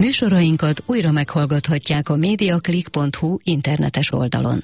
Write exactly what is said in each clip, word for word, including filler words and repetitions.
Műsorainkat újra meghallgathatják a mediaclick pont hu internetes oldalon.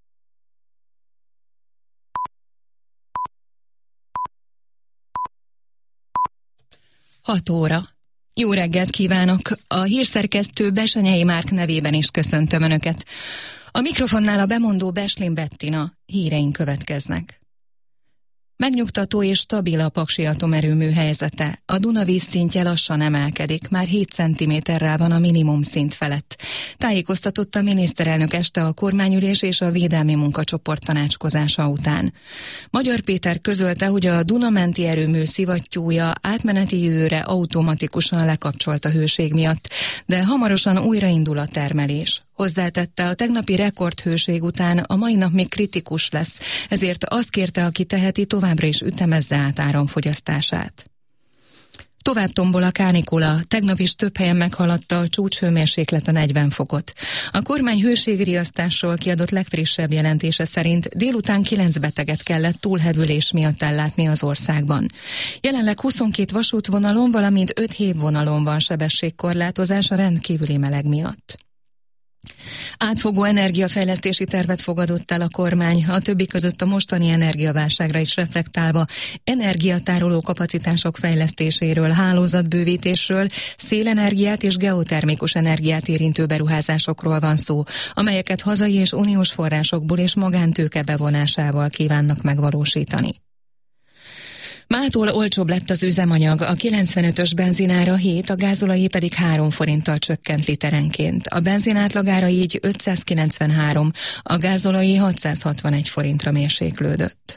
hat óra. Jó reggelt kívánok! A hírszerkesztő Besenyei Márk nevében is köszöntöm Önöket. A mikrofonnál a bemondó Beslin Bettina, híreink következnek. Megnyugtató és stabil a Paksi atomerőmű helyzete. A Duna vízszintje lassan emelkedik, már hét centiméterrel van a minimum szint felett. Tájékoztatott a miniszterelnök este a kormányülés és a védelmi munkacsoport tanácskozása után. Magyar Péter közölte, hogy a Duna-menti erőmű szivattyúja átmeneti időre automatikusan lekapcsolt a hőség miatt, de hamarosan újraindul a termelés. Hozzátette, a tegnapi rekordhőség után a mai nap még kritikus lesz, ezért azt kérte, aki teheti, továbbra is ütemezze át áramfogyasztását. Tovább tombol a kánikula, tegnap is több helyen meghaladta a csúcshőmérséklet a negyven fokot. A kormány hőségriasztásról kiadott legfrissebb jelentése szerint délután kilenc beteget kellett túlhevülés miatt ellátni az országban. Jelenleg huszonkét vasútvonalon, valamint öt hévvonalon van sebességkorlátozás a rendkívüli meleg miatt. Átfogó energiafejlesztési tervet fogadott el a kormány, a többi között a mostani energiaválságra is reflektálva energiatároló kapacitások fejlesztéséről, hálózatbővítésről, szélenergiát és geotermikus energiát érintő beruházásokról van szó, amelyeket hazai és uniós forrásokból és magántőke bevonásával kívánnak megvalósítani. Mától olcsóbb lett az üzemanyag, a kilencvenötös benzinára hét, a gázolajé pedig három forinttal csökkent literenként. A benzin átlagára így ötszázkilencvenhárom, a gázolajé hatszázhatvanegy forintra mérséklődött.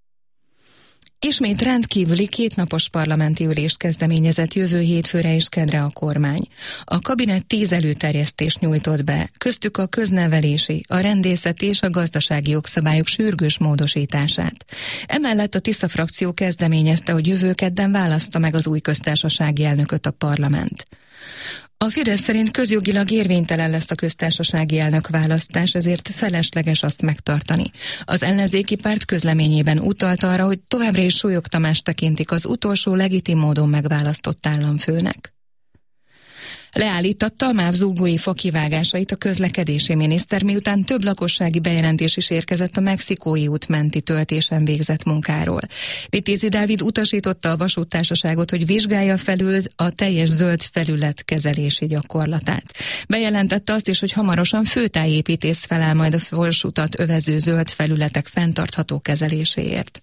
Ismét rendkívüli kétnapos parlamenti ülést kezdeményezett jövő hétfőre és kedre a kormány. A kabinet tíz előterjesztést nyújtott be, köztük a köznevelési, a rendészeti és a gazdasági jogszabályok sürgős módosítását. Emellett a Tisza frakció kezdeményezte, hogy jövő kedden választa meg az új köztársasági elnököt a parlament. A Fidesz szerint közjogilag érvénytelen lesz a köztársasági elnök választás, ezért felesleges azt megtartani. Az ellenzéki párt közleményében utalt arra, hogy továbbra is Súlyog Tamást tekintik az utolsó legitim módon megválasztott államfőnek. Leállítatta a MÁV zúgói fa kivágásait a közlekedési miniszter, miután több lakossági bejelentés is érkezett a Mexikói út menti töltésen végzett munkáról. Vitézi Dávid utasította a vasúttársaságot, hogy vizsgálja felül a teljes zöld felület kezelési gyakorlatát. Bejelentette azt is, hogy hamarosan főtájépítész feláll majd a vasútat övező zöld felületek fenntartható kezeléséért.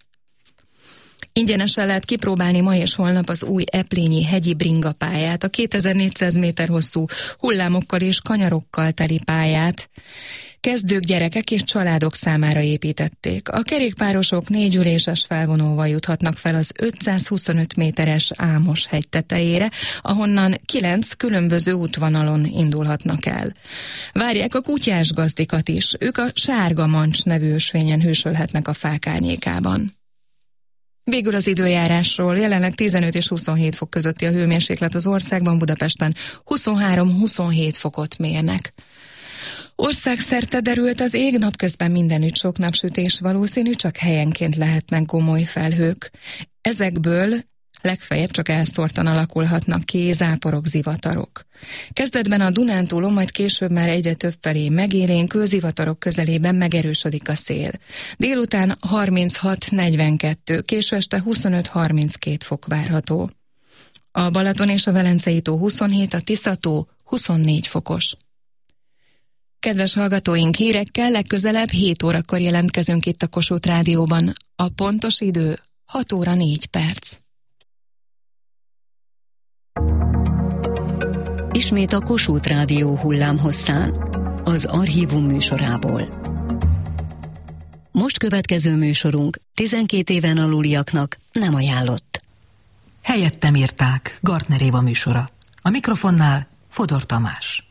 Ingyenesen lehet kipróbálni ma és holnap az új eplényi hegyi bringapályát, a kétezer-négyszáz méter hosszú hullámokkal és kanyarokkal teli pályát. Kezdők, gyerekek és családok számára építették. A kerékpárosok négy üléses felvonóval juthatnak fel az ötszázhuszonöt méteres Ámos hegy tetejére, ahonnan kilenc különböző útvonalon indulhatnak el. Várják a kutyás gazdikat is, ők a Sárga Mancs nevű ösvényen hősölhetnek a fák árnyékában. Végül az időjárásról, jelenleg tizenöt és huszonhét fok közötti a hőmérséklet az országban, Budapesten huszonhárom-huszonhét fokot mérnek. Országszerte derült az ég, napközben mindenütt sok napsütés valószínű, csak helyenként lehetnek gomoly felhők. Ezekből legfeljebb csak elszórtan alakulhatnak ki záporok, zivatarok. Kezdetben a Dunántúlon, majd később már egyre több felé megélénkül, zivatarok közelében megerősödik a szél. Délután harminchat negyvenkettő, késő este huszonöt-harminckét fok várható. A Balaton és a Velencei tó huszonhét, a Tisza-tó huszonnégy fokos. Kedves hallgatóink, hírekkel legközelebb hét órakor jelentkezünk itt a Kossuth Rádióban. A pontos idő hat óra négy perc. Ismét a Kossuth Rádió hullámhosszán, az Archívum műsorából. Most következő műsorunk tizenkét éven aluliaknak nem ajánlott. Helyettem írták, Gartner Éva műsora. A mikrofonnál Fodor Tamás.